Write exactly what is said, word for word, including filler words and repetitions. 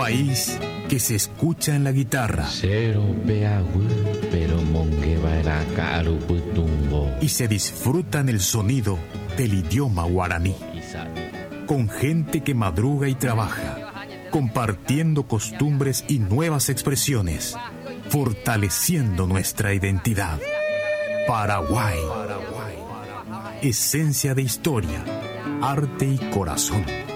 país que se escucha en la guitarra y se disfruta en el sonido del idioma guaraní. Con gente que madruga y trabaja, compartiendo costumbres y nuevas expresiones, fortaleciendo nuestra identidad. Paraguay, esencia de historia, arte y corazón.